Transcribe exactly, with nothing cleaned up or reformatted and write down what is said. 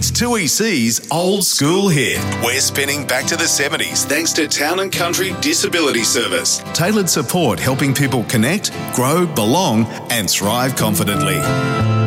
It's two E C's Old School Hit. We're spinning back to the seventies thanks to Town and Country Disability Service. Tailored support helping people connect, grow, belong and thrive confidently.